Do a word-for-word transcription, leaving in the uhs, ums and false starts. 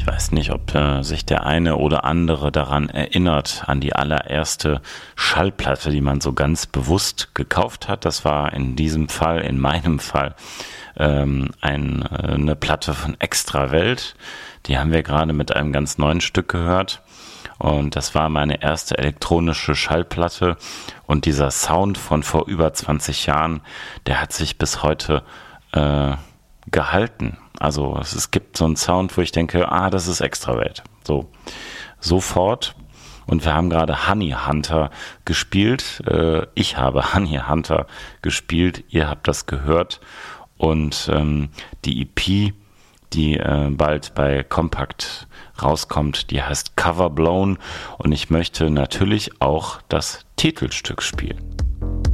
Ich weiß nicht, ob äh, sich der eine oder andere daran erinnert, an die allererste Schallplatte, die man so ganz bewusst gekauft hat. Das war in diesem Fall, in meinem Fall, ähm, ein, äh, eine Platte von Extrawelt. Die haben wir gerade mit einem ganz neuen Stück gehört. Und das war meine erste elektronische Schallplatte. Und dieser Sound von vor über zwanzig Jahren, der hat sich bis heute äh, gehalten. Also es, es gibt so einen Sound, wo ich denke, ah, das ist Extrawelt. So, sofort. Und wir haben gerade Honey Hunter gespielt. Äh, ich habe Honey Hunter gespielt. Ihr habt das gehört. Und ähm, die E P, die äh, bald bei Compact rauskommt, die heißt Cover Blown. Und ich möchte natürlich auch das Titelstück spielen.